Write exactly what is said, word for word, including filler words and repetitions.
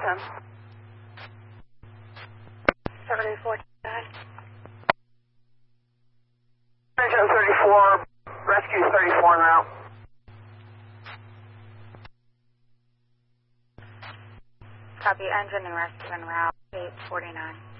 ten. seventy-four ten. Engine thirty-four, rescue thirty-four en route. Copy, engine and rescue en route, eight forty-nine.